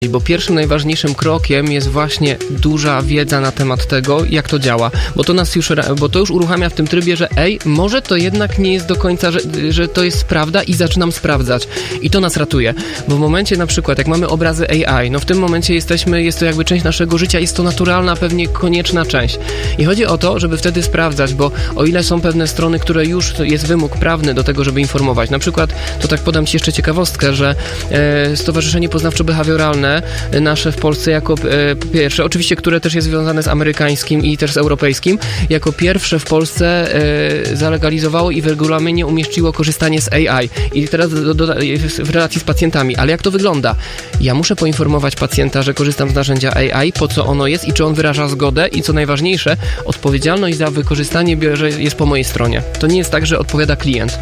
Bo pierwszym najważniejszym krokiem jest właśnie duża wiedza na temat tego, jak to działa, bo to już uruchamia w tym trybie, że może to jednak nie jest do końca, że to jest prawda i zaczynam sprawdzać. I to nas ratuje, bo w momencie na przykład, jak mamy obrazy AI, no w tym momencie jest to jakby część naszego życia, jest to naturalna, pewnie konieczna część. I chodzi o to, żeby wtedy sprawdzać, bo o ile są pewne strony, które już jest wymóg prawny do tego, żeby informować. Na przykład, to tak podam Ci jeszcze ciekawostkę, że Stowarzyszenie Poznawczo-Behawioralne nasze w Polsce jako pierwsze, oczywiście, które też jest związane z amerykańskim i też z europejskim, jako pierwsze w Polsce zalegalizowało i w regulaminie umieściło korzystanie z AI. I teraz w relacji z pacjentami. Ale jak to wygląda? Ja muszę poinformować pacjenta, że korzystam z narzędzia AI, po co ono jest i czy on wyraża zgodę i co najważniejsze, odpowiedzialność za wykorzystanie jest po mojej stronie. To nie jest tak, że odpowiada klient.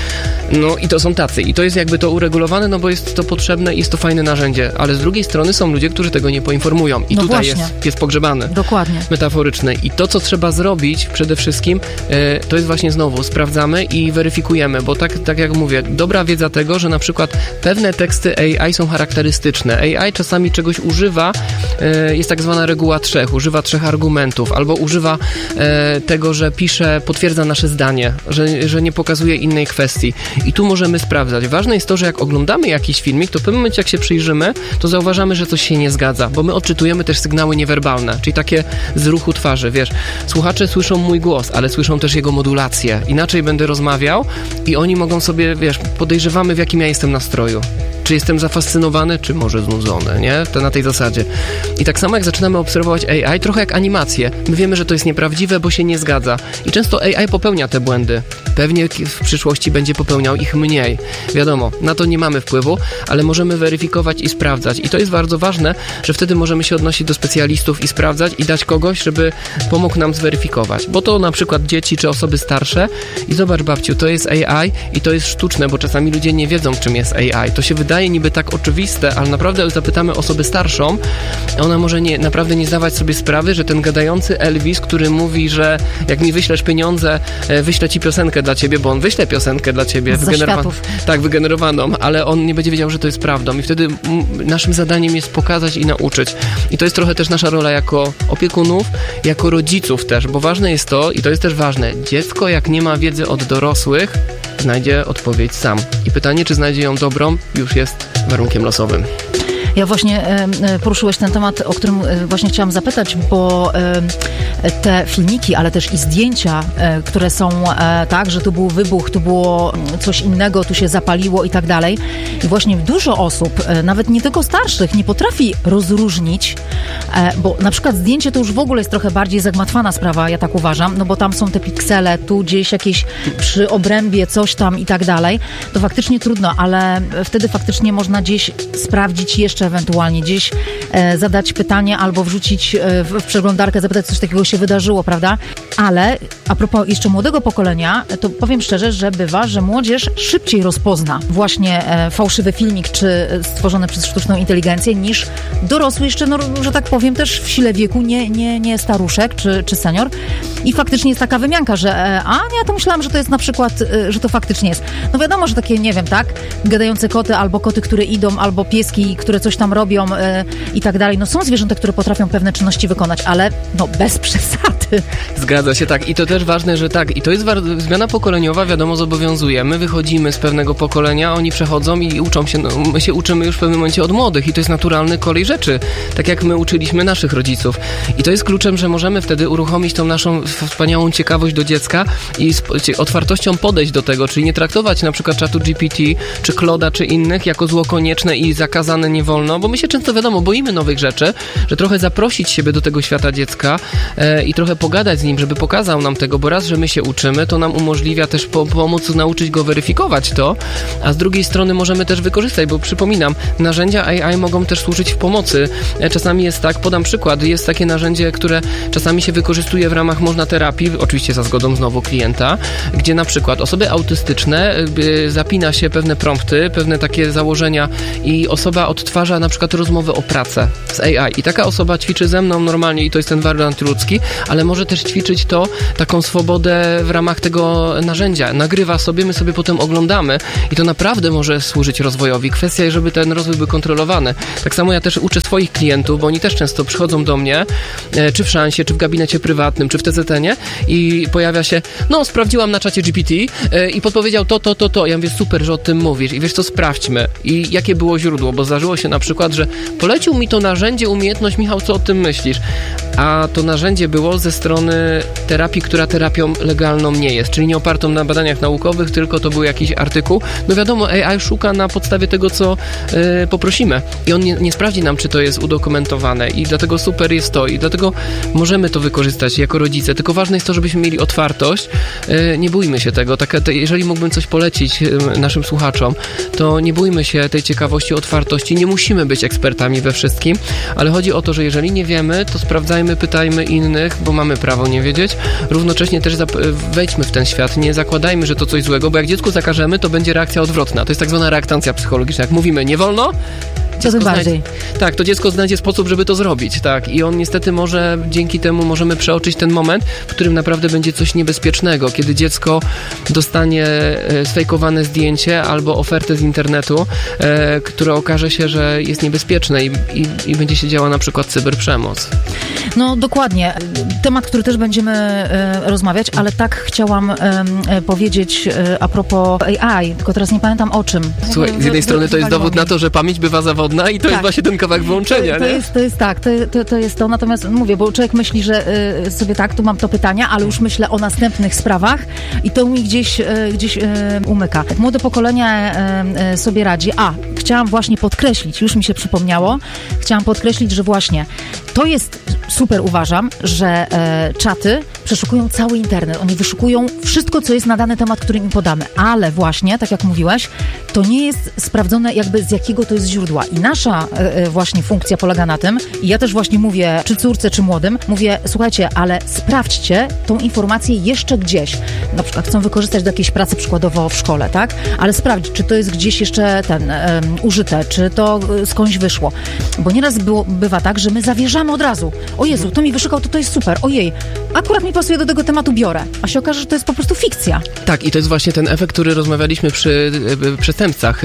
No i to są tacy. I to jest jakby to uregulowane, no bo jest to potrzebne i jest to fajne narzędzie. Ale z drugiej strony są ludzie, którzy tego nie poinformują. I tutaj właśnie jest pies pogrzebany. Dokładnie. Metaforyczny. I to, co trzeba zrobić przede wszystkim, to jest właśnie znowu sprawdzamy i weryfikujemy, bo tak jak mówię, dobra wiedza tego, że na przykład pewne teksty AI są charakterystyczne. AI czasami czegoś używa, jest tak zwana reguła 3, używa 3 argumentów, albo używa tego, że potwierdza nasze zdanie, że nie pokazuje innej kwestii. I tu możemy sprawdzać. Ważne jest to, że jak oglądamy jakiś filmik, to w pewnym momencie jak się przyjrzymy, to zauważamy, że coś się nie zgadza, bo my odczytujemy też sygnały niewerbalne, czyli takie z ruchu twarzy, wiesz. Słuchacze słyszą mój głos, ale słyszą też jego modulację. Inaczej będę rozmawiał i oni mogą sobie, wiesz, podejrzewamy, w jakim ja jestem nastroju. Czy jestem zafascynowany, czy może znudzony, nie? To na tej zasadzie. I tak samo jak zaczynamy obserwować AI, trochę jak animację. My wiemy, że to jest nieprawdziwe, bo się nie zgadza. I często AI popełnia te błędy. Pewnie w przyszłości będzie popełniał ich mniej. Wiadomo, na to nie mamy wpływu, ale możemy weryfikować i sprawdzać. I to jest bardzo ważne, że wtedy możemy się odnosić do specjalistów i sprawdzać i dać kogoś, żeby pomógł nam zweryfikować. Bo to na przykład dzieci czy osoby starsze i zobacz, babciu, to jest AI i to jest sztuczne, bo czasami ludzie nie wiedzą, czym jest AI. To się wydaje niby tak oczywiste, ale naprawdę zapytamy osobę starszą, ona może naprawdę nie zdawać sobie sprawy, że ten gadający Elvis, który mówi, że jak mi wyślesz pieniądze, wyślę ci piosenkę dla ciebie, bo on wyśle piosenkę dla ciebie wygenerowaną, ale on nie będzie wiedział, że to jest prawdą i wtedy naszym zadaniem jest pokazać i nauczyć. I to jest trochę też nasza rola jako opiekunów, jako rodziców też, bo ważne jest to, i to jest też ważne, dziecko jak nie ma wiedzy od dorosłych, znajdzie odpowiedź sam. I pytanie, czy znajdzie ją dobrą, już jest warunkiem losowym. Ja właśnie poruszyłeś ten temat, o którym właśnie chciałam zapytać, bo te filmiki, ale też i zdjęcia, które są tak, że tu był wybuch, tu było coś innego, tu się zapaliło i tak dalej. I właśnie dużo osób, nawet nie tylko starszych, nie potrafi rozróżnić, bo na przykład zdjęcie to już w ogóle jest trochę bardziej zagmatwana sprawa, ja tak uważam, no bo tam są te piksele, tu gdzieś jakieś przy obrębie coś tam i tak dalej. To faktycznie trudno, ale wtedy faktycznie można gdzieś sprawdzić jeszcze ewentualnie, gdzieś zadać pytanie albo wrzucić w przeglądarkę, zapytać, coś takiego się wydarzyło, prawda? Ale a propos jeszcze młodego pokolenia, to powiem szczerze, że bywa, że młodzież szybciej rozpozna właśnie fałszywy filmik, czy stworzony przez sztuczną inteligencję, niż dorosły jeszcze, no, że tak powiem, też w sile wieku, nie staruszek czy senior. I faktycznie jest taka wymianka, że ja to myślałam, że to jest na przykład, że to faktycznie jest. No wiadomo, że takie, nie wiem, tak, gadające koty, albo koty, które idą, albo pieski, które coś tam robią i tak dalej. No są zwierzęta, które potrafią pewne czynności wykonać, ale no bez przesady. Zgadza się, tak. I to też ważne, że tak. I to jest zmiana pokoleniowa, wiadomo, zobowiązuje. My wychodzimy z pewnego pokolenia, oni przechodzą i uczą się, no, my się uczymy już w pewnym momencie od młodych i to jest naturalny kolej rzeczy. Tak jak my uczyliśmy naszych rodziców. I to jest kluczem, że możemy wtedy uruchomić tą naszą wspaniałą ciekawość do dziecka i z otwartością podejść do tego, czyli nie traktować na przykład czatu GPT, czy Claude'a, czy innych jako zło konieczne i zakazane nie wolno, bo my się często, wiadomo, boimy nowych rzeczy, że trochę zaprosić siebie do tego świata dziecka i trochę pogadać z nim, żeby pokazał nam tego, bo raz, że my się uczymy, to nam umożliwia też pomóc nauczyć go weryfikować to, a z drugiej strony możemy też wykorzystać, bo przypominam, narzędzia AI mogą też służyć w pomocy. Czasami jest tak, podam przykład, jest takie narzędzie, które czasami się wykorzystuje w ramach terapii, oczywiście za zgodą znowu klienta, gdzie na przykład osoby autystyczne zapina się pewne prompty, pewne takie założenia i osoba odtwarza na przykład rozmowę o pracę z AI i taka osoba ćwiczy ze mną normalnie i to jest ten wariant ludzki, ale może też ćwiczyć taką swobodę w ramach tego narzędzia. Nagrywa sobie, my sobie potem oglądamy i to naprawdę może służyć rozwojowi. Kwestia, żeby ten rozwój był kontrolowany. Tak samo ja też uczę swoich klientów, bo oni też często przychodzą do mnie, czy w Szansie, czy w gabinecie prywatnym, czy w TZN-ie i pojawia się, sprawdziłam na czacie GPT i podpowiedział to. Ja mówię, super, że o tym mówisz i wiesz co, sprawdźmy. I jakie było źródło, bo zdarzyło się na przykład, że polecił mi to narzędzie, umiejętność, Michał, co o tym myślisz? A to narzędzie było ze strony terapii, która terapią legalną nie jest, czyli nie opartą na badaniach naukowych, tylko to był jakiś artykuł. No wiadomo, AI szuka na podstawie tego, co poprosimy i on nie sprawdzi nam, czy to jest udokumentowane i dlatego super jest to i dlatego możemy to wykorzystać jako rodzice, tylko ważne jest to, żebyśmy mieli otwartość, nie bójmy się tego, jeżeli mógłbym coś polecić naszym słuchaczom, to nie bójmy się tej ciekawości, otwartości, nie musimy być ekspertami we wszystkim, ale chodzi o to, że jeżeli nie wiemy, to sprawdzajmy, pytajmy innych, bo mamy prawo nie wiedzieć, równocześnie też wejdźmy w ten świat, nie zakładajmy, że to coś złego, bo jak dziecku zakażemy, to będzie reakcja odwrotna, to jest tak zwana reaktancja psychologiczna, jak mówimy nie wolno, to dziecko znajdzie sposób, żeby to zrobić, tak, i on niestety dzięki temu możemy przeoczyć ten moment, w którym naprawdę będzie coś niebezpiecznego, kiedy dziecko dostanie sfejkowane zdjęcie albo ofertę z internetu, które okaże się, że jest niebezpieczne i będzie się działa na przykład cyberprzemoc. No dokładnie. Temat, który też będziemy rozmawiać, ale tak chciałam powiedzieć a propos AI, tylko teraz nie pamiętam o czym. Słuchaj, z jednej strony to jest dowód na to, że pamięć bywa zawodna i to jest właśnie ten kawałek wyłączenia, to jest to, natomiast mówię, bo człowiek myśli, że sobie tu mam to pytania, ale już myślę o następnych sprawach i to mi gdzieś umyka. Młode pokolenie sobie radzi. Chciałam właśnie podkreślić, już mi się przypomniało, że właśnie to jest super, uważam, że czaty przeszukują cały internet. Oni wyszukują wszystko, co jest na dany temat, który im podamy. Ale właśnie, tak jak mówiłaś, to nie jest sprawdzone jakby z jakiego to jest źródła. I nasza właśnie funkcja polega na tym, i ja też właśnie mówię, czy córce, czy młodym, mówię, słuchajcie, ale sprawdźcie tą informację jeszcze gdzieś. Na przykład chcą wykorzystać do jakiejś pracy przykładowo w szkole, tak? Ale sprawdź, czy to jest gdzieś jeszcze użyte, czy to skądś wyszło. Bo nieraz bywa tak, że my zawierzamy od razu. O Jezu, to mi wyszukał, to jest super. Ojej, akurat mi pasuje do tego tematu, biorę. A się okaże, że to jest po prostu fikcja. Tak, i to jest właśnie ten efekt, który rozmawialiśmy przy przestępcach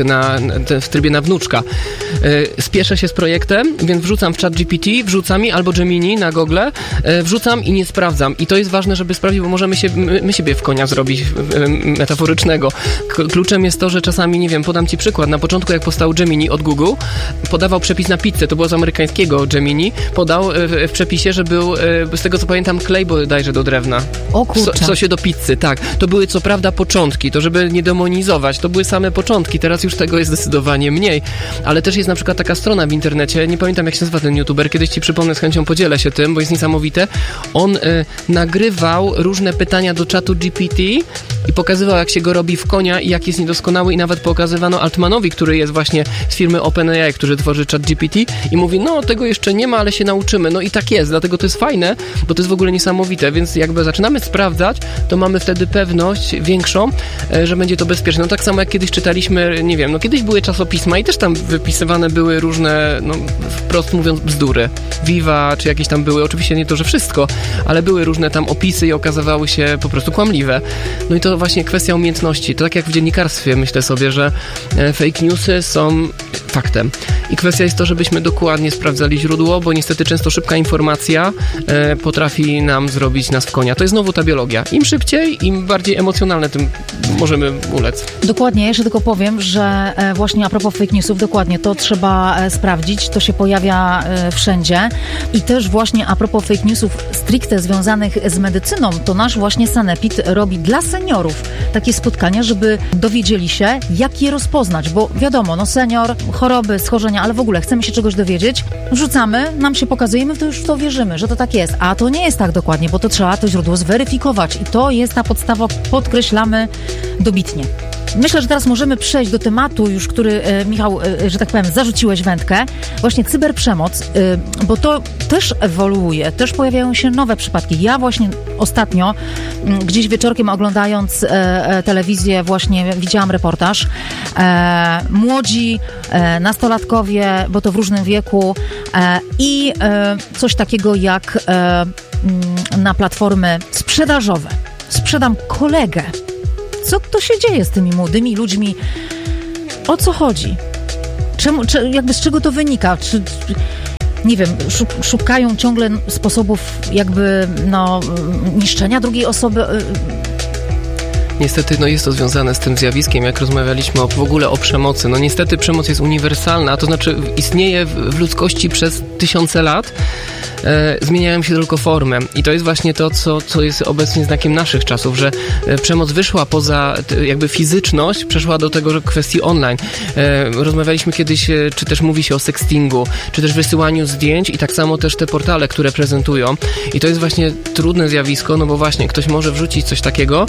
w trybie na wnuczka. Spieszę się z projektem, więc wrzucam w chat GPT, wrzucam albo Gemini na Google, wrzucam i nie sprawdzam. I to jest ważne, żeby sprawdzić, bo możemy my siebie w konia zrobić metaforycznego. Kluczem jest to, że czasami, nie wiem, podam ci przykład. Na początku, jak powstał Gemini od Google, podawał przepis na pizzę, to było z amerykańskiego Gemini, podał w przepisie, że był, z tego co pamiętam, klej bodajże do drewna. O kurczę. W sosie do pizzy, tak. To były co prawda początki, to żeby nie demonizować, to były same początki, teraz już tego jest zdecydowanie mniej, ale też jest na przykład taka strona w internecie, nie pamiętam jak się nazywa ten youtuber, kiedyś ci przypomnę, z chęcią podzielę się tym, bo jest niesamowite. On nagrywał różne pytania do czatu GPT i pokazywał, jak się go robi w konia i jak jest niedoskonały i nawet pokazywano Altmanowi, który jest właśnie z firmy OpenAI, który tworzy chat GPT i mówi, tego jeszcze nie ma, ale się nauczymy. No i tak jest, dlatego to jest fajne, bo to jest w ogóle niesamowite, więc jakby zaczynamy sprawdzać, to mamy wtedy pewność większą, że będzie to bezpieczne. No tak samo jak kiedyś czytaliśmy, nie wiem, kiedyś były czasopisma i też tam wypisywane były różne, wprost mówiąc, bzdury. Viva, czy jakieś tam były, oczywiście nie to, że wszystko, ale były różne tam opisy i okazywały się po prostu kłamliwe. No i to właśnie kwestia umiejętności. To tak jak w dziennikarstwie, myślę sobie, że fake newsy są faktem. I kwestia jest to, żebyśmy dokładnie sprawdzali źródło, bo niestety często szybka informacja potrafi nam zrobić nas w konia. To jest znowu ta biologia. Im szybciej, im bardziej emocjonalne, tym możemy ulec. Dokładnie. Jeszcze tylko powiem, że właśnie a propos fake newsów, dokładnie, to trzeba sprawdzić. To się pojawia wszędzie. I też właśnie a propos fake newsów stricte związanych z medycyną, to nasz właśnie Sanepid robi dla seniorów takie spotkania, żeby dowiedzieli się, jak je rozpoznać, bo wiadomo, senior, choroby, schorzenia, ale w ogóle chcemy się czegoś dowiedzieć, wrzucamy, nam się pokazuje, my to już w to wierzymy, że to tak jest, a to nie jest tak dokładnie, bo to trzeba to źródło zweryfikować i to jest ta podstawa, podkreślamy dobitnie. Myślę, że teraz możemy przejść do tematu już, który, Michał, że tak powiem, zarzuciłeś wędkę. Właśnie cyberprzemoc, bo to też ewoluuje, też pojawiają się nowe przypadki. Ja właśnie ostatnio, gdzieś wieczorkiem oglądając telewizję, właśnie widziałam reportaż. Młodzi, nastolatkowie, bo to w różnym wieku i coś takiego jak na platformy sprzedażowe. Sprzedam kolegę. Co to się dzieje z tymi młodymi ludźmi? O co chodzi? Jakby z czego to wynika? Nie wiem, szukają ciągle sposobów jakby niszczenia drugiej osoby. Niestety, jest to związane z tym zjawiskiem, jak rozmawialiśmy w ogóle o przemocy. Niestety przemoc jest uniwersalna, to znaczy istnieje w ludzkości przez tysiące lat. Zmieniają się tylko formy i to jest właśnie to, co jest obecnie znakiem naszych czasów, że przemoc wyszła poza jakby fizyczność, przeszła do tego, że kwestii online. Rozmawialiśmy kiedyś, czy też mówi się o sextingu, czy też wysyłaniu zdjęć i tak samo też te portale, które prezentują i to jest właśnie trudne zjawisko, bo właśnie ktoś może wrzucić coś takiego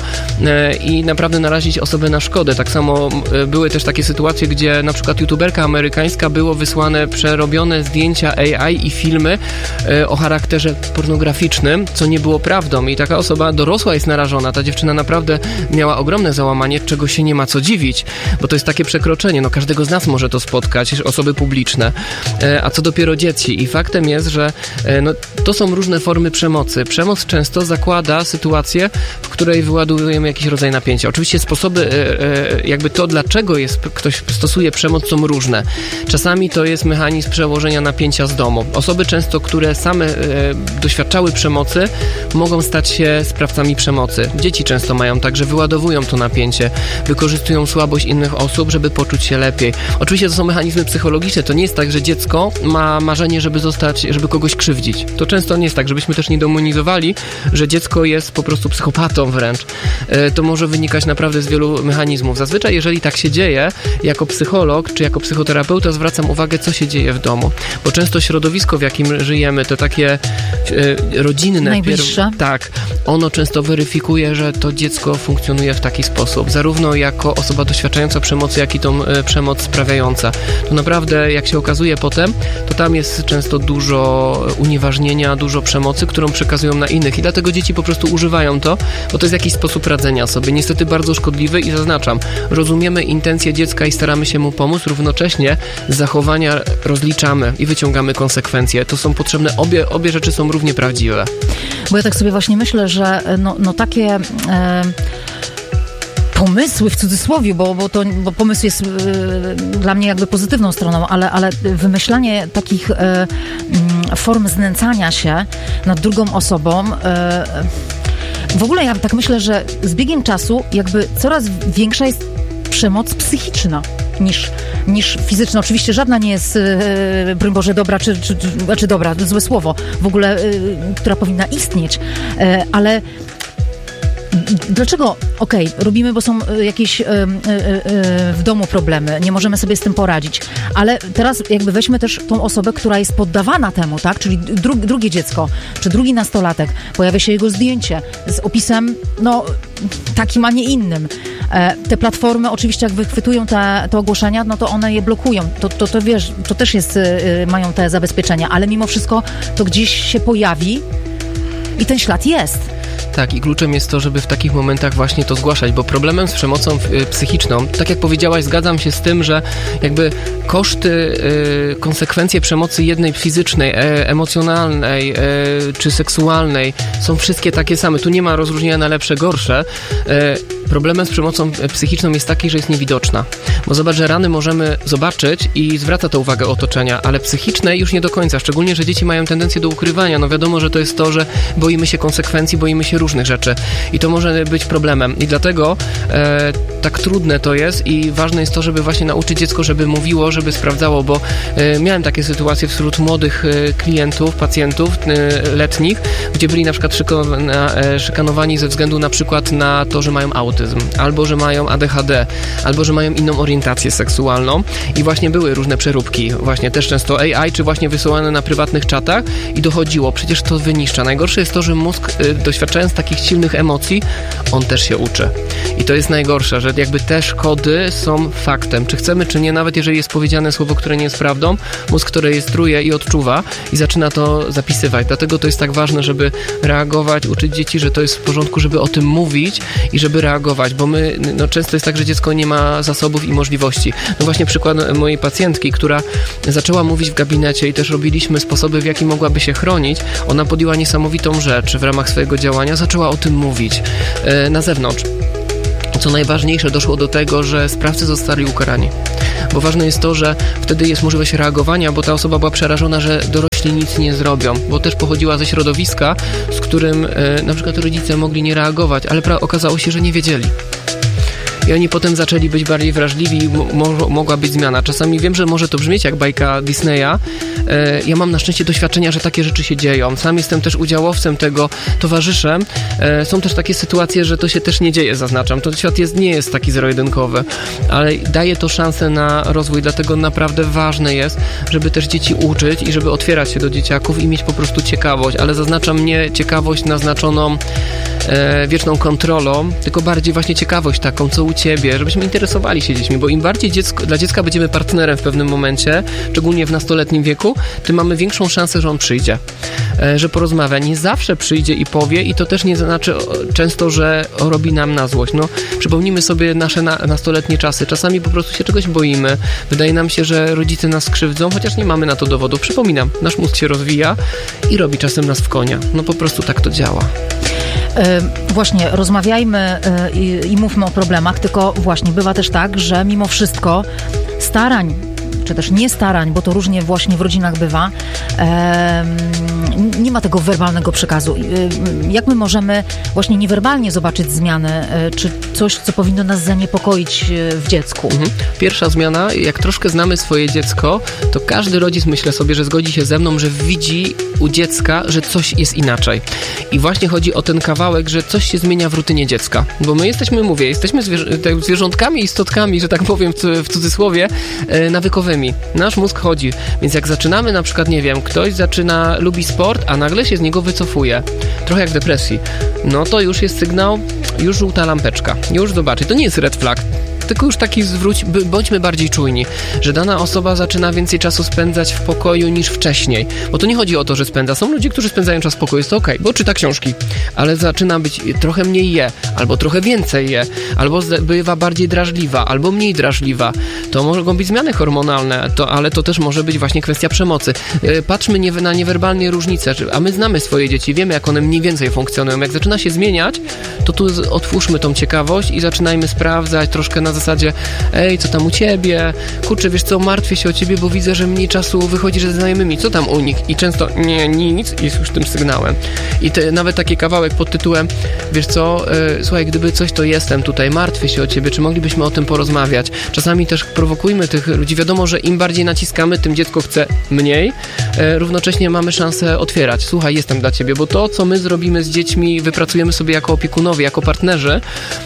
i naprawdę narazić osobę na szkodę. Tak samo były też takie sytuacje, gdzie na przykład youtuberka amerykańska było wysłane przerobione zdjęcia AI i filmy o charakterze pornograficznym, co nie było prawdą i taka osoba dorosła jest narażona. Ta dziewczyna naprawdę miała ogromne załamanie, czego się nie ma co dziwić, bo to jest takie przekroczenie. Każdego z nas może to spotkać, osoby publiczne, a co dopiero dzieci. I faktem jest, że to są różne formy przemocy. Przemoc często zakłada sytuację, w której wyładujemy jakiś rodzaj napięcia. Oczywiście sposoby, jakby to, dlaczego ktoś stosuje przemoc, są różne. Czasami to jest mechanizm przełożenia napięcia z domu. Osoby często, które same doświadczały przemocy, mogą stać się sprawcami przemocy. Dzieci często mają tak, że wyładowują to napięcie, wykorzystują słabość innych osób, żeby poczuć się lepiej. Oczywiście to są mechanizmy psychologiczne. To nie jest tak, że dziecko ma marzenie, żeby kogoś krzywdzić. To często nie jest tak, żebyśmy też nie demonizowali, że dziecko jest po prostu psychopatą wręcz. To może wynikać naprawdę z wielu mechanizmów. Zazwyczaj, jeżeli tak się dzieje, jako psycholog czy jako psychoterapeuta zwracam uwagę, co się dzieje w domu. Bo często środowisko, w jakim żyjemy, to takie rodzinne. Najbliższe. Tak. Ono często weryfikuje, że to dziecko funkcjonuje w taki sposób. Zarówno jako osoba doświadczająca przemocy, jak i tą przemoc sprawiająca. To naprawdę, jak się okazuje potem, to tam jest często dużo unieważnienia, dużo przemocy, którą przekazują na innych. I dlatego dzieci po prostu używają to, bo to jest jakiś sposób radzenia sobie. Niestety bardzo szkodliwy i zaznaczam, rozumiemy intencje dziecka i staramy się mu pomóc, równocześnie z zachowania rozliczamy i wyciągamy konsekwencje. To są potrzebne, obie rzeczy są równie prawdziwe. Bo ja tak sobie właśnie myślę, że takie pomysły w cudzysłowie, bo pomysł jest dla mnie jakby pozytywną stroną, ale wymyślanie takich form znęcania się nad drugą osobą, w ogóle ja tak myślę, że z biegiem czasu jakby coraz większa jest przemoc psychiczna niż fizyczna. Oczywiście żadna nie jest, broń Boże, dobra, czy dobra, złe słowo, w ogóle, która powinna istnieć, ale dlaczego? Robimy, bo są jakieś w domu problemy, nie możemy sobie z tym poradzić, ale teraz jakby weźmy też tą osobę, która jest poddawana temu, tak? Czyli drugie dziecko, czy drugi nastolatek, pojawia się jego zdjęcie z opisem, takim, a nie innym. Te platformy oczywiście jak wychwytują te ogłoszenia, to one je blokują. To wiesz, to też jest, mają te zabezpieczenia, ale mimo wszystko to gdzieś się pojawi i ten ślad jest. Tak, i kluczem jest to, żeby w takich momentach właśnie to zgłaszać, bo problemem z przemocą psychiczną, tak jak powiedziałaś, zgadzam się z tym, że jakby koszty, konsekwencje przemocy jednej fizycznej, emocjonalnej czy seksualnej są wszystkie takie same. Tu nie ma rozróżnienia na lepsze, gorsze. Problemem z przemocą psychiczną jest taki, że jest niewidoczna. Bo zobacz, że rany możemy zobaczyć i zwraca to uwagę otoczenia, ale psychiczne już nie do końca. Szczególnie, że dzieci mają tendencję do ukrywania. Wiadomo, że to jest to, że boimy się konsekwencji, boimy się różnych rzeczy. I to może być problemem. I dlatego tak trudne to jest i ważne jest to, żeby właśnie nauczyć dziecko, żeby mówiło, żeby sprawdzało, bo miałem takie sytuacje wśród młodych klientów, pacjentów letnich, gdzie byli na przykład szykanowani ze względu na przykład na to, że mają autyzm, albo że mają ADHD, albo że mają inną orientację seksualną i właśnie były różne przeróbki, właśnie też często AI, czy właśnie wysyłane na prywatnych czatach i dochodziło, przecież to wyniszcza. Najgorsze jest to, że mózg, doświadczając takich silnych emocji, on też się uczy. I to jest najgorsze, że jakby te szkody są faktem. Czy chcemy, czy nie, nawet jeżeli jest powiedziane słowo, które nie jest prawdą, mózg to rejestruje i odczuwa i zaczyna to zapisywać. Dlatego to jest tak ważne, żeby reagować, uczyć dzieci, że to jest w porządku, żeby o tym mówić i żeby reagować reagować, bo my, często jest tak, że dziecko nie ma zasobów i możliwości. No właśnie przykład mojej pacjentki, która zaczęła mówić w gabinecie i też robiliśmy sposoby, w jaki mogłaby się chronić. Ona podjęła niesamowitą rzecz w ramach swojego działania, zaczęła o tym mówić na zewnątrz. Co najważniejsze, doszło do tego, że sprawcy zostali ukarani. Bo ważne jest to, że wtedy jest możliwość reagowania, bo ta osoba była przerażona, że dorośli nic nie zrobią, bo też pochodziła ze środowiska, z którym na przykład rodzice mogli nie reagować, ale okazało się, że nie wiedzieli. I oni potem zaczęli być bardziej wrażliwi i mogła być zmiana. Czasami wiem, że może to brzmieć jak bajka Disneya. Ja mam na szczęście doświadczenia, że takie rzeczy się dzieją. Sam jestem też udziałowcem tego, towarzyszem. Są też takie sytuacje, że to się też nie dzieje, zaznaczam. To świat nie jest taki zero-jedynkowy, ale daje to szansę na rozwój, dlatego naprawdę ważne jest, żeby też dzieci uczyć i żeby otwierać się do dzieciaków i mieć po prostu ciekawość, ale zaznaczam nie ciekawość naznaczoną wieczną kontrolą, tylko bardziej właśnie ciekawość taką, co u ciebie, żebyśmy interesowali się dziećmi, bo im bardziej dla dziecka będziemy partnerem w pewnym momencie, szczególnie w nastoletnim wieku, tym mamy większą szansę, że on przyjdzie, że porozmawia. Nie zawsze przyjdzie i powie i to też nie znaczy często, że robi nam na złość. Przypomnijmy sobie nasze nastoletnie czasy. Czasami po prostu się czegoś boimy. Wydaje nam się, że rodzice nas skrzywdzą, chociaż nie mamy na to dowodów. Przypominam, nasz mózg się rozwija i robi czasem nas w konia. Po prostu tak to działa. Właśnie, rozmawiajmy i mówmy o problemach, tylko właśnie bywa też tak, że mimo wszystko starań, czy też niestarań, bo to różnie właśnie w rodzinach bywa, nie ma tego werbalnego przekazu. Jak my możemy właśnie niewerbalnie zobaczyć zmiany, czy coś, co powinno nas zaniepokoić w dziecku? Pierwsza zmiana, jak troszkę znamy swoje dziecko, to każdy rodzic, myślę sobie, że zgodzi się ze mną, że widzi u dziecka, że coś jest inaczej. I właśnie chodzi o ten kawałek, że coś się zmienia w rutynie dziecka. Bo my jesteśmy zwierzątkami, istotkami, że tak powiem w cudzysłowie, nawykowymi. Nasz mózg chodzi. Więc jak zaczynamy na przykład, nie wiem, ktoś lubi sport, a nagle się z niego wycofuje. Trochę jak depresji. To już jest sygnał, już żółta lampeczka. Już zobaczy. To nie jest red flag. Tylko już taki bądźmy bardziej czujni, że dana osoba zaczyna więcej czasu spędzać w pokoju niż wcześniej. Bo to nie chodzi o to, że spędza. Są ludzie, którzy spędzają czas w pokoju, jest to okej, bo czyta książki, ale zaczyna być trochę mniej je, albo trochę więcej je, albo bywa bardziej drażliwa, albo mniej drażliwa. To mogą być zmiany hormonalne, ale to też może być właśnie kwestia przemocy. Patrzmy na niewerbalne różnice, a my znamy swoje dzieci, wiemy, jak one mniej więcej funkcjonują. Jak zaczyna się zmieniać, to tu otwórzmy tą ciekawość i zaczynajmy sprawdzać troszkę na zasadzie, co tam u ciebie? Kurczę, wiesz co, martwię się o ciebie, bo widzę, że mniej czasu wychodzi ze znajomymi. Co tam u nich? I często nic jest już tym sygnałem. I nawet taki kawałek pod tytułem, wiesz co, słuchaj, gdyby coś, to jestem tutaj, martwię się o ciebie, czy moglibyśmy o tym porozmawiać? Czasami też prowokujmy tych ludzi. Wiadomo, że im bardziej naciskamy, tym dziecko chce mniej. Równocześnie mamy szansę otwierać. Słuchaj, jestem dla ciebie, bo to, co my zrobimy z dziećmi, wypracujemy sobie jako opiekunowie, jako partnerzy,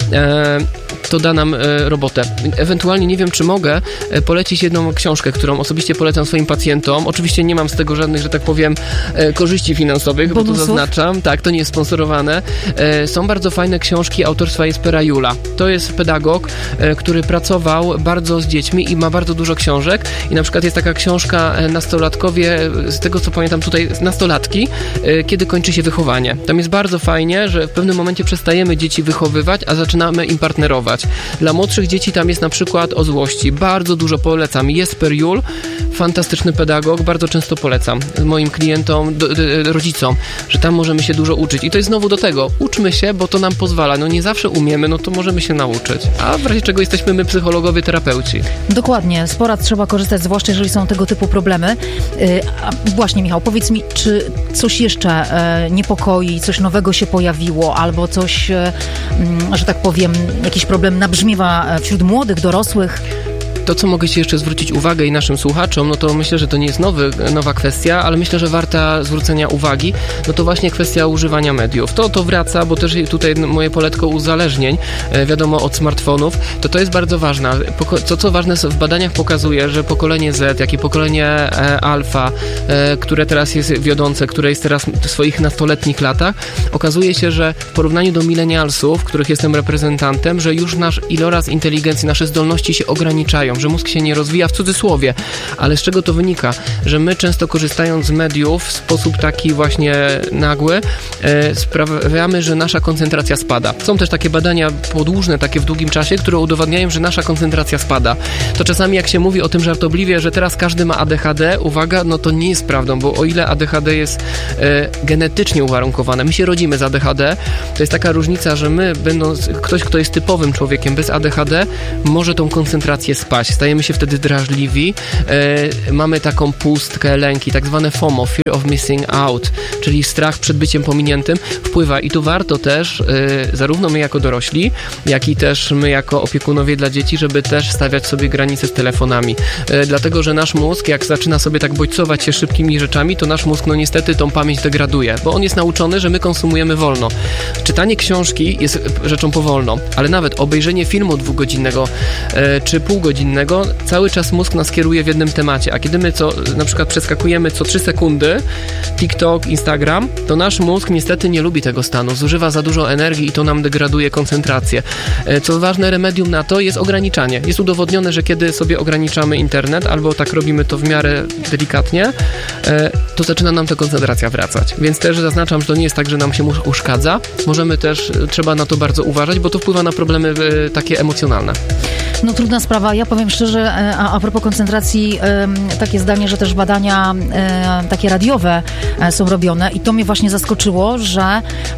to da nam robotę. Ewentualnie nie wiem, czy mogę polecić jedną książkę, którą osobiście polecam swoim pacjentom. Oczywiście nie mam z tego żadnych, że tak powiem, korzyści finansowych, bo to zaznaczam. Tak, to nie jest sponsorowane. Są bardzo fajne książki autorstwa Jespera Juhla. To jest pedagog, który pracował bardzo z dziećmi i ma bardzo dużo książek. I na przykład jest taka książka Nastolatkowie, z tego co pamiętam tutaj, nastolatki, kiedy kończy się wychowanie. Tam jest bardzo fajnie, że w pewnym momencie przestajemy dzieci wychowywać, a zaczynamy im partnerować. Dla młodszych dzieci tam jest na przykład o złości. Bardzo dużo polecam. Jesper Juhl, fantastyczny pedagog, bardzo często polecam moim klientom, rodzicom, że tam możemy się dużo uczyć. I to jest znowu do tego. Uczmy się, bo to nam pozwala. Nie zawsze umiemy, to możemy się nauczyć. A w razie czego jesteśmy my psychologowie, terapeuci. Dokładnie. Z porad trzeba korzystać, zwłaszcza jeżeli są tego typu problemy. A właśnie, Michał, powiedz mi, czy coś jeszcze niepokoi, coś nowego się pojawiło, albo coś, że tak powiem, jakiś problem nabrzmiewa wśród młodych, dorosłych? To, co mogę Ci jeszcze zwrócić uwagę i naszym słuchaczom, to myślę, że to nie jest nowa kwestia, ale myślę, że warta zwrócenia uwagi, to właśnie kwestia używania mediów. To wraca, bo też tutaj moje poletko uzależnień, wiadomo, od smartfonów, to jest bardzo ważne. Co ważne, w badaniach pokazuje, że pokolenie Z, jak i pokolenie Alfa, które teraz jest wiodące, które jest teraz w swoich nastoletnich latach, okazuje się, że w porównaniu do milenialsów, których jestem reprezentantem, że już nasz iloraz inteligencji, nasze zdolności się ograniczają. mówią, że mózg się nie rozwija w cudzysłowie, ale z czego to wynika? Że my często korzystając z mediów w sposób taki właśnie nagły sprawiamy, że nasza koncentracja spada. Są też takie badania podłużne, takie w długim czasie, które udowadniają, że nasza koncentracja spada. To czasami jak się mówi o tym żartobliwie, że teraz każdy ma ADHD, uwaga, no to nie jest prawdą, bo o ile ADHD jest genetycznie uwarunkowane, my się rodzimy z ADHD, to jest taka różnica, że my, będąc ktoś, kto jest typowym człowiekiem bez ADHD, może tą koncentrację spaść. Stajemy się wtedy drażliwi, mamy taką pustkę, lęki, tak zwane FOMO, Fear of Missing Out, czyli strach przed byciem pominiętym, wpływa. I tu warto też, zarówno my jako dorośli, jak i też my jako opiekunowie dla dzieci, żeby też stawiać sobie granice z telefonami. Dlatego, że nasz mózg, jak zaczyna sobie tak bodźcować się szybkimi rzeczami, to nasz mózg, no niestety tą pamięć degraduje, bo on jest nauczony, że my konsumujemy wolno. Czytanie książki jest rzeczą powolną, ale nawet obejrzenie filmu 2-godzinnego czy półgodzinnego, cały czas mózg nas kieruje w jednym temacie, a kiedy my na przykład przeskakujemy co 3 sekundy TikTok, Instagram, to nasz mózg niestety nie lubi tego stanu, zużywa za dużo energii i to nam degraduje koncentrację. Co ważne, remedium na to jest ograniczanie. Jest udowodnione, że kiedy sobie ograniczamy internet, albo tak robimy to w miarę delikatnie, to zaczyna nam ta koncentracja wracać. Więc też zaznaczam, że to nie jest tak, że nam się mózg uszkadza. Trzeba na to bardzo uważać, bo to wpływa na problemy takie emocjonalne. No trudna sprawa. Ja powiem szczerze, a propos koncentracji, takie zdanie, że też badania takie radiowe są robione i to mnie właśnie zaskoczyło, że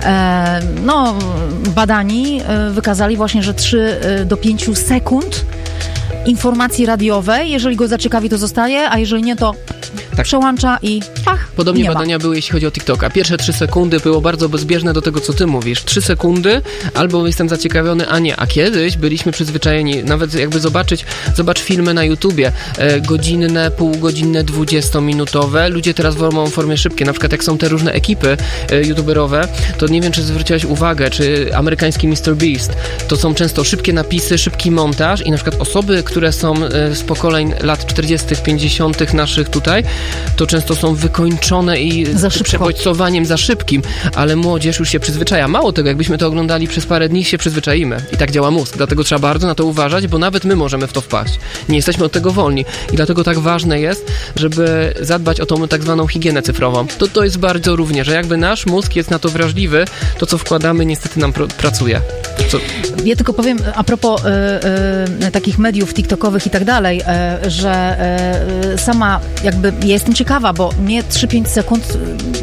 badani wykazali właśnie, że 3 do 5 sekund informacji radiowej, jeżeli go zaciekawi, to zostaje, a jeżeli nie, to przełącza i Podobnie badania były, jeśli chodzi o TikToka. Pierwsze 3 sekundy było bardzo bezbieżne do tego, co ty mówisz. 3 sekundy, albo jestem zaciekawiony, a nie. A kiedyś byliśmy przyzwyczajeni, nawet jakby zobacz filmy na YouTubie, godzinne, półgodzinne, 20-minutowe. Ludzie teraz wolą formie szybkie. Na przykład jak są te różne ekipy youtuberowe, to nie wiem, czy zwróciłaś uwagę, czy amerykański MrBeast, to są często szybkie napisy, szybki montaż i na przykład osoby, które są z pokoleń lat 40., 50. naszych tutaj, to często są wykończone i przebodźcowaniem za szybkim, ale młodzież już się przyzwyczaja. Mało tego, jakbyśmy to oglądali przez parę dni, się przyzwyczaimy. I tak działa mózg. Dlatego trzeba bardzo na to uważać, bo nawet my możemy w to wpaść. Nie jesteśmy od tego wolni. I dlatego tak ważne jest, żeby zadbać o tą tak zwaną higienę cyfrową. To jest bardzo równie, że jakby nasz mózg jest na to wrażliwy, to co wkładamy niestety nam pracuje. Ja tylko powiem a propos takich mediów tiktokowych i tak dalej, że sama jakby ja jestem ciekawa, bo mnie 3-5 sekund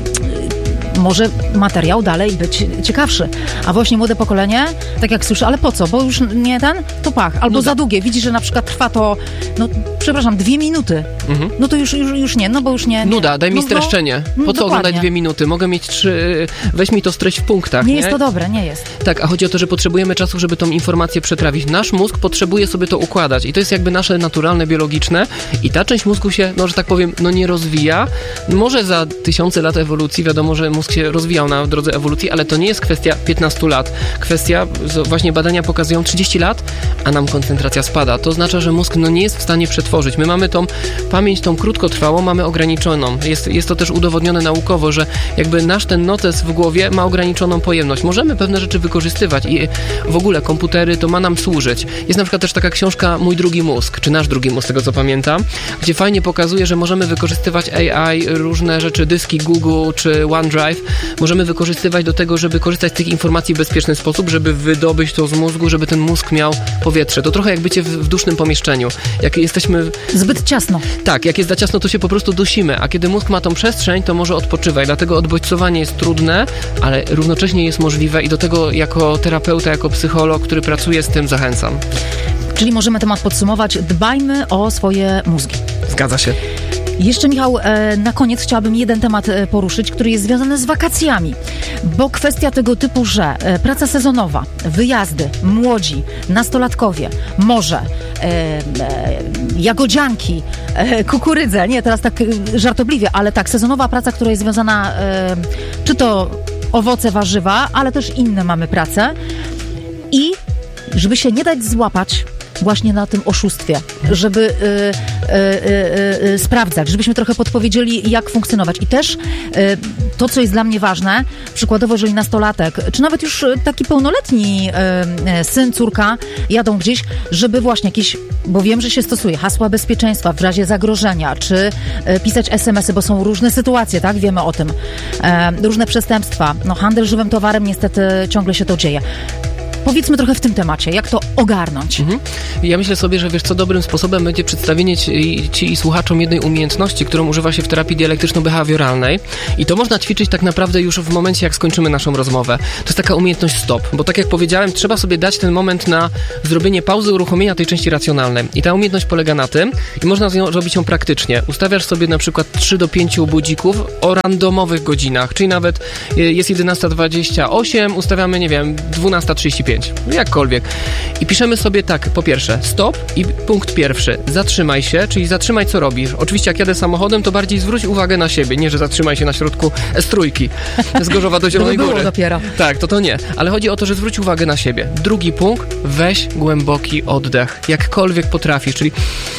może materiał dalej być ciekawszy. A właśnie młode pokolenie, tak jak słyszę, ale po co? Bo już nie to albo za długie. Widzisz, że na przykład trwa to, 2 minuty. No to już nie, bo już nie. Nuda, daj mi streszczenie. Po co oglądać 2 minuty? Mogę mieć 3, weź mi to streść w punktach. Nie jest to dobre, nie jest. Tak, a chodzi o to, że potrzebujemy czasu, żeby tą informację przetrawić. Nasz mózg potrzebuje sobie to układać i to jest jakby nasze naturalne, biologiczne i ta część mózgu się, że tak powiem, nie rozwija. Może za 1000 lat ewolucji, wiadomo, że mózg się rozwijał na drodze ewolucji, ale to nie jest kwestia 15 lat. Właśnie badania pokazują 30 lat, a nam koncentracja spada. To oznacza, że mózg nie jest w stanie przetworzyć. My mamy tą pamięć, tą krótkotrwałą, mamy ograniczoną. Jest to też udowodnione naukowo, że jakby nasz ten notes w głowie ma ograniczoną pojemność. Możemy pewne rzeczy wykorzystywać i w ogóle komputery to ma nam służyć. Jest na przykład też taka książka Mój drugi mózg, czy Nasz drugi mózg, z tego co pamiętam, gdzie fajnie pokazuje, że możemy wykorzystywać AI, różne rzeczy, dyski Google czy OneDrive, możemy wykorzystywać do tego, żeby korzystać z tych informacji w bezpieczny sposób, żeby wydobyć to z mózgu, żeby ten mózg miał powietrze. To trochę jak bycie w dusznym pomieszczeniu. Jak jesteśmy... Zbyt ciasno. Tak, jak jest za ciasno, to się po prostu dusimy, a kiedy mózg ma tą przestrzeń, to może odpoczywać. Dlatego odbodźcowanie jest trudne, ale równocześnie jest możliwe i do tego jako terapeuta, jako psycholog, który pracuje z tym, zachęcam. Czyli możemy temat podsumować. Dbajmy o swoje mózgi. Zgadza się. Jeszcze, Michał, na koniec chciałabym jeden temat poruszyć, który jest związany z wakacjami, bo kwestia tego typu, że praca sezonowa, wyjazdy, młodzi, nastolatkowie, morze, jagodzianki, kukurydze, nie, teraz tak żartobliwie, ale tak, sezonowa praca, która jest związana, czy to owoce, warzywa, ale też inne mamy prace i żeby się nie dać złapać właśnie na tym oszustwie, żeby sprawdzać, żebyśmy trochę podpowiedzieli, jak funkcjonować. I też to, co jest dla mnie ważne, przykładowo, jeżeli nastolatek, czy nawet już taki pełnoletni syn, córka jadą gdzieś, żeby właśnie jakieś bo wiem, że się stosuje hasła bezpieczeństwa w razie zagrożenia, czy pisać SMS-y, bo są różne sytuacje, tak? Wiemy o tym. Różne przestępstwa. No, handel żywym towarem niestety ciągle się to dzieje. Powiedzmy trochę w tym temacie, jak to ogarnąć. Ja myślę sobie, że wiesz co, dobrym sposobem będzie przedstawienie ci i słuchaczom jednej umiejętności, którą używa się w terapii dialektyczno-behawioralnej i to można ćwiczyć tak naprawdę już w momencie, jak skończymy naszą rozmowę. To jest taka umiejętność stop, bo tak jak powiedziałem, trzeba sobie dać ten moment na zrobienie pauzy, uruchomienia tej części racjonalnej. I ta umiejętność polega na tym, i można robić ją praktycznie. Ustawiasz sobie na przykład 3 do 5 budzików o randomowych godzinach, czyli nawet jest 11:28, ustawiamy, nie wiem, 12:35. Jakkolwiek. I piszemy sobie tak, po pierwsze, stop i punkt pierwszy, zatrzymaj się, czyli zatrzymaj, co robisz. Oczywiście jak jadę samochodem, to bardziej zwróć uwagę na siebie, nie, że zatrzymaj się na środku S3 z Gorzowa do Zielonej to by było Góry. Dopiero. Tak, to nie. Ale chodzi o to, że zwróć uwagę na siebie. Drugi punkt, weź głęboki oddech. Jakkolwiek potrafisz, czyli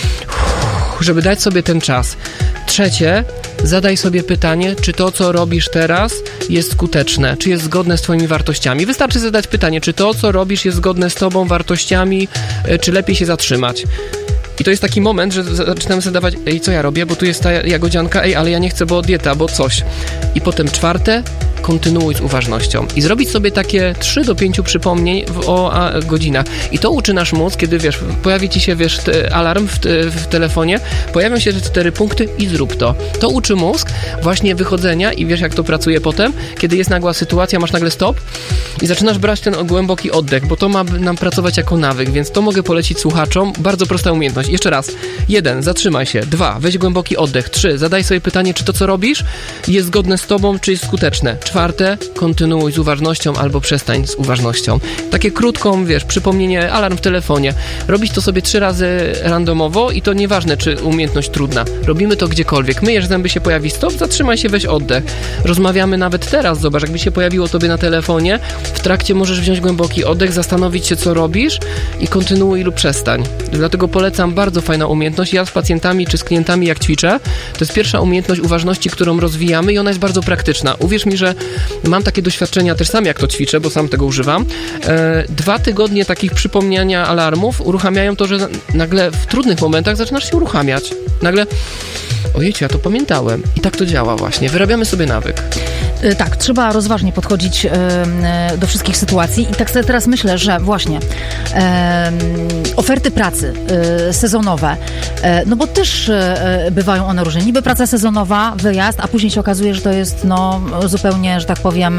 żeby dać sobie ten czas. Trzecie, zadaj sobie pytanie, czy to, co robisz teraz, jest skuteczne, czy jest zgodne z twoimi wartościami. Wystarczy zadać pytanie, czy to, co robisz, jest zgodne z tobą wartościami, czy lepiej się zatrzymać. I to jest taki moment, że zaczynamy zadawać, co ja robię, bo tu jest ta jagodzianka, ale ja nie chcę, bo dieta, bo coś. I potem czwarte, kontynuuj z uważnością. I zrobić sobie takie 3 do 5 przypomnień o godzinach. I to uczy nasz mózg, kiedy, wiesz, pojawi ci się, wiesz, alarm w telefonie, pojawią się 4 punkty i zrób to. To uczy mózg właśnie wychodzenia i wiesz, jak to pracuje potem, kiedy jest nagła sytuacja, masz nagle stop i zaczynasz brać ten głęboki oddech, bo to ma nam pracować jako nawyk, więc to mogę polecić słuchaczom. Bardzo prosta umiejętność. Jeszcze raz. 1. Zatrzymaj się. 2. Weź głęboki oddech. 3. Zadaj sobie pytanie, czy to, co robisz, jest zgodne z tobą, czy jest skuteczne. 4. Kontynuuj z uważnością albo przestań z uważnością. Takie krótką, wiesz, przypomnienie, alarm w telefonie. Robić to sobie 3 razy randomowo i to nieważne, czy umiejętność trudna. Robimy to gdziekolwiek. Myjesz zęby, się pojawi stop, zatrzymaj się, weź oddech. Rozmawiamy nawet teraz, zobacz, jakby się pojawiło tobie na telefonie, w trakcie możesz wziąć głęboki oddech, zastanowić się, co robisz i kontynuuj lub przestań. Dlatego polecam, bardzo fajna umiejętność. Ja z pacjentami czy z klientami, jak ćwiczę, to jest pierwsza umiejętność uważności, którą rozwijamy i ona jest bardzo praktyczna. Uwierz mi, że mam takie doświadczenia też sam, jak to ćwiczę, bo sam tego używam. 2 tygodnie takich przypomniania alarmów uruchamiają to, że nagle w trudnych momentach zaczynasz się uruchamiać. Nagle, ojejcie, ja to pamiętałem. I tak to działa właśnie. Wyrabiamy sobie nawyk. Tak, trzeba rozważnie podchodzić do wszystkich sytuacji i tak sobie teraz myślę, że właśnie oferty pracy sezonowe, no bo też bywają one różne. Niby praca sezonowa, wyjazd, a później się okazuje, że to jest no zupełnie, że tak powiem,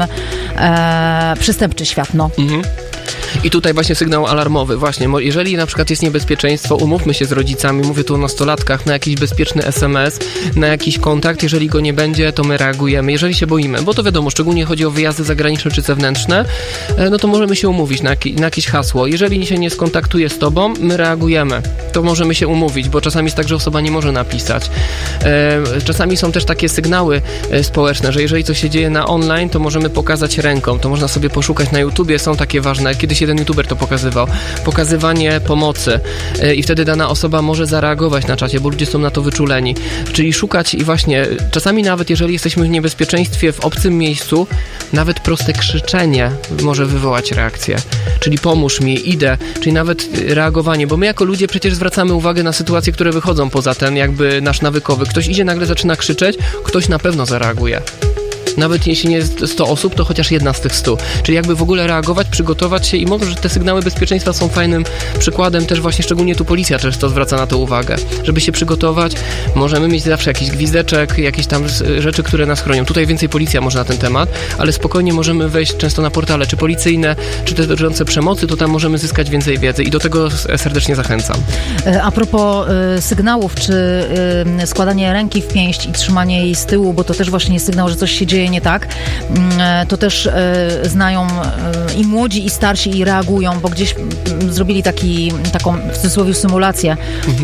przestępczy świat, no. Mhm. I tutaj właśnie sygnał alarmowy. Właśnie, jeżeli na przykład jest niebezpieczeństwo, umówmy się z rodzicami, mówię tu o nastolatkach, na jakiś bezpieczny SMS, na jakiś kontakt. Jeżeli go nie będzie, to my reagujemy. Jeżeli się boimy, bo to wiadomo, szczególnie chodzi o wyjazdy zagraniczne czy zewnętrzne, no to możemy się umówić na jakieś hasło. Jeżeli się nie skontaktuje z tobą, my reagujemy. To możemy się umówić, bo czasami jest tak, że osoba nie może napisać. Czasami są też takie sygnały społeczne, że jeżeli coś się dzieje na online, to możemy pokazać ręką. To można sobie poszukać na YouTubie, są takie ważne. Kiedyś jeden youtuber to pokazywał. Pokazywanie pomocy i wtedy dana osoba może zareagować na czacie, bo ludzie są na to wyczuleni. Czyli szukać i właśnie czasami nawet jeżeli jesteśmy w niebezpieczeństwie w obcym miejscu, nawet proste krzyczenie może wywołać reakcję. Czyli pomóż mi, idę, czyli nawet reagowanie, bo my jako ludzie przecież zwracamy uwagę na sytuacje, które wychodzą poza ten jakby nasz nawykowy. Ktoś idzie, nagle zaczyna krzyczeć, ktoś na pewno zareaguje. Nawet jeśli nie jest 100 osób, to chociaż 1 z tych 100. Czyli jakby w ogóle reagować, przygotować się i może, że te sygnały bezpieczeństwa są fajnym przykładem też właśnie, szczególnie tu policja często zwraca na to uwagę. Żeby się przygotować, możemy mieć zawsze jakiś gwizdeczek, jakieś tam rzeczy, które nas chronią. Tutaj więcej policja może na ten temat, ale spokojnie możemy wejść często na portale, czy policyjne, czy te dotyczące przemocy, to tam możemy zyskać więcej wiedzy i do tego serdecznie zachęcam. A propos sygnałów, czy składanie ręki w pięść i trzymanie jej z tyłu, bo to też właśnie jest sygnał, że coś się dzieje nie tak, to też znają i młodzi, i starsi i reagują, bo gdzieś zrobili taką w cudzysłowie symulację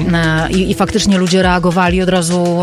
i faktycznie ludzie reagowali, od razu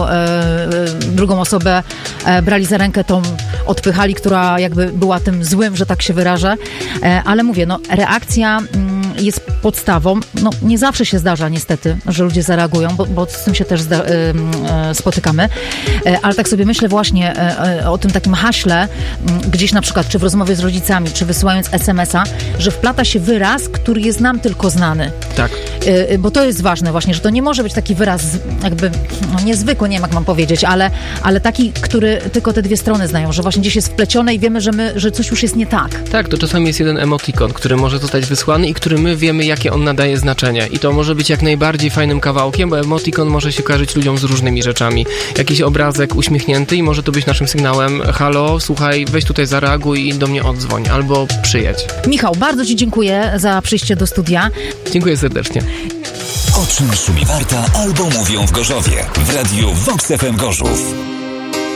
drugą osobę brali za rękę, tą odpychali, która jakby była tym złym, że tak się wyrażę, ale mówię, no reakcja jest podstawą. No, nie zawsze się zdarza niestety, że ludzie zareagują, bo z tym się też spotykamy. Ale tak sobie myślę właśnie o tym takim haśle, gdzieś na przykład, czy w rozmowie z rodzicami, czy wysyłając SMS-a, że wplata się wyraz, który jest nam tylko znany. Tak. Bo to jest ważne właśnie, że to nie może być taki wyraz jakby, no niezwykły, nie wiem jak mam powiedzieć, ale taki, który tylko te dwie strony znają, że właśnie gdzieś jest wplecione i wiemy, że coś już jest nie tak. Tak, to czasami jest jeden emotikon, który może zostać wysłany i który my wiemy, jakie on nadaje znaczenie. I to może być jak najbardziej fajnym kawałkiem, bo emotikon może się kojarzyć ludziom z różnymi rzeczami. Jakiś obrazek uśmiechnięty i może to być naszym sygnałem: halo, słuchaj, weź tutaj zareaguj i do mnie odzwoń, albo przyjedź. Michał, bardzo Ci dziękuję za przyjście do studia. Dziękuję serdecznie. O czym szumi Warta albo mówią w Gorzowie w radiu Vox FM Gorzów.